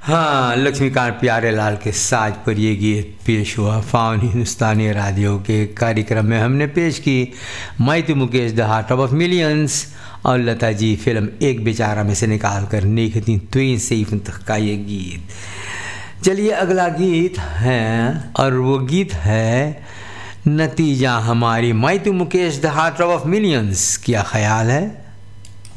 हाँ, लक्ष्मीकांत प्यारेलाल के साज पर ये गीत पेश हुआ फाउन हिंदुस्तानी रेडियो के कार्यक्रम में। हमने पेश की माइती Mukesh the heart of millions और लता जी फिल्म एक बेचारा में से निकाल कर नेखती त्वें सेफ का ये गीत। चलिए अगला गीत है और वो गीत है नतीजा हमारी माइती Mukesh the heart of millions. क्या ख्याल है?